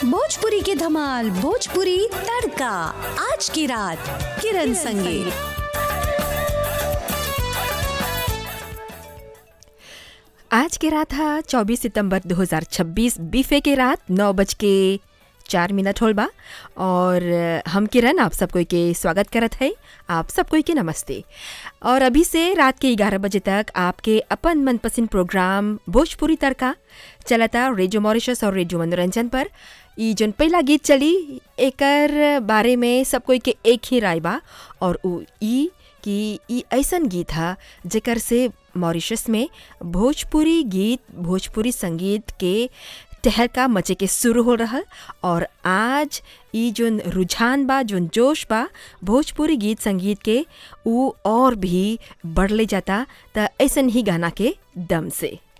भोजपुरी की धमाल, भोजपुरी तड़का, आज की रात किरण संगे। आज की रात है 24 सितंबर 2026 बीफे के रात 9:04 होल बा और हम किरण आप सब कोई के स्वागत करत है। आप सब कोई के नमस्ते। और अभी से रात के 11 बजे तक आपके अपन मनपसंद प्रोग्राम भोजपुरी तड़का चलता रेडियो मॉरिशस और रेडियो मनोरंजन पर। ई जन पहला गीत चली एकर बारे में सब कोई के एक ही राय बा और ई कि ई ऐसन गीत है जेकर से मॉरिशस में भोजपुरी गीत भोजपुरी संगीत के टहलका मचे के शुरू हो रहा। और आज ई जोन रुझान बा जोन जोश बा भोजपुरी गीत संगीत के ऊ और भी बढ़ले जाता त ऐसन ही गाना के दम से।